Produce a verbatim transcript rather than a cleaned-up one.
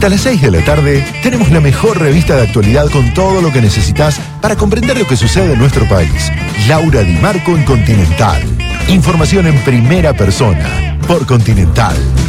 Hasta las seis de la tarde tenemos la mejor revista de actualidad con todo lo que necesitas para comprender lo que sucede en nuestro país. Laura Di Marco en Continental. Información en primera persona por Continental.